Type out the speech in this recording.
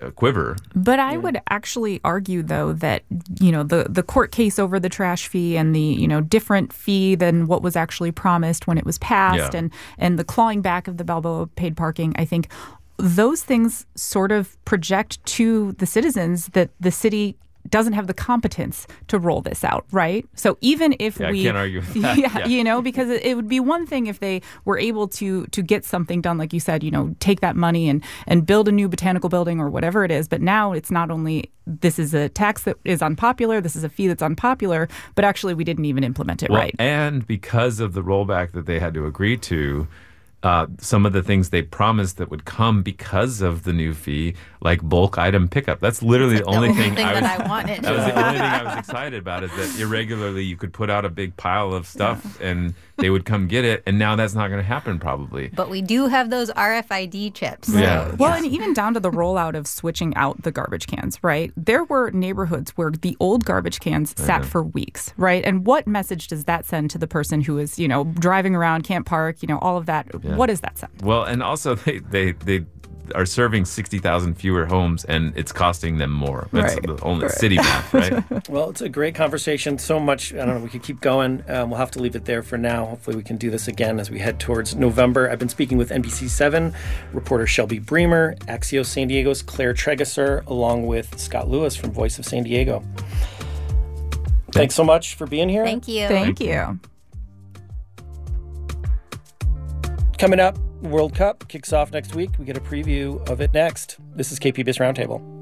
quiver. But I would actually argue, though, that, the court case over the trash fee and the, different fee than what was actually promised when it was passed and the clawing back of the Balboa paid parking, I think those things sort of project to the citizens that the city doesn't have the competence to roll this out, right? So even if I can't argue with that. Because it would be one thing if they were able to get something done, like you said, take that money and build a new botanical building or whatever it is. But now it's not only this is a tax that is unpopular, this is a fee that's unpopular, but actually we didn't even implement it right. And because of the rollback that they had to agree to, some of the things they promised that would come because of the new fee, like bulk item pickup. That's literally the only thing I wanted. That was the only thing I was excited about, is that irregularly you could put out a big pile of stuff and they would come get it. And now that's not going to happen probably. But we do have those RFID chips. Yeah. Well, and even down to the rollout of switching out the garbage cans, right? There were neighborhoods where the old garbage cans sat for weeks, right? And what message does that send to the person who is, driving around, can't park, all of that? Yeah. What does that send? Well, and also they are serving 60,000 fewer homes, and it's costing them more. That's the only city math, right? Well, it's a great conversation. So much. I don't know. We could keep going. We'll have to leave it there for now. Hopefully we can do this again as we head towards November. I've been speaking with NBC7 reporter Shelby Bremer, Axios San Diego's Claire Tregesser, along with Scott Lewis from Voice of San Diego. Thanks so much for being here. Thank you. Thank you. Coming up, World Cup kicks off next week. We get a preview of it next. This is KPBS Roundtable.